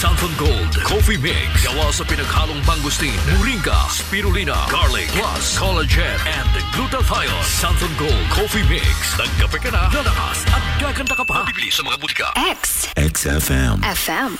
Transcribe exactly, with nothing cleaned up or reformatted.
Santon Gold Coffee Mix. Gawa sa pinaghalong mangustin, moringa, spirulina, garlic, plus collagen and glutathione. Santon Gold Coffee Mix. Nagkape ka na, lalakas at gaganda ka pa. Bibili sa mga butika. X X F M. F M.